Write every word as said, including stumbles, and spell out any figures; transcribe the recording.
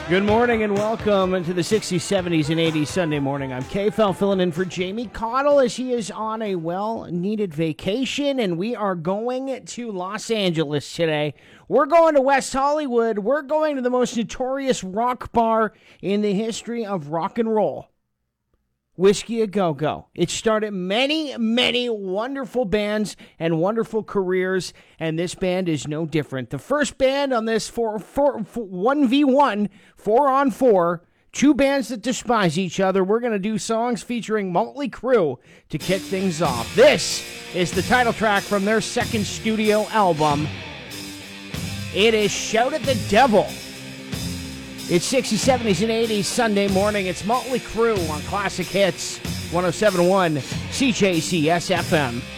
Good morning and welcome to the sixties, seventies, and eighties Sunday morning. I'm K-Fel filling in for Jamie Cottle as he is on a well-needed vacation, and we are going to Los Angeles today. We're going to West Hollywood. We're going to the most notorious rock bar in the history of rock and roll, Whiskey A Go Go. It started many, many wonderful bands and wonderful careers, and this band is no different. The first band on this four, four, four, one v one, four on four, two bands that despise each other. We're going to do songs featuring Motley Crue to kick things off. This is the title track from their second studio album. It is Shout at the Devil. It's sixties, seventies, and eighties Sunday morning. It's Motley Crue on Classic Hits one oh seven point one C J C S F M.